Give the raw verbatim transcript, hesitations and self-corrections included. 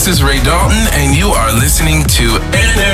This is Ray Dalton, and you are listening to Energy.